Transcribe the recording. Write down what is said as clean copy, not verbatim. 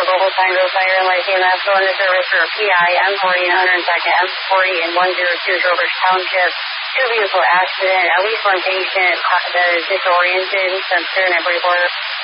for Global Tango Siren Lithium still in the service for PIM 40 and 102nd M40 in 102 Trowbridge Township. Two-vehicle accident, at least one patient that is disoriented. That's 2 and Bridgewater.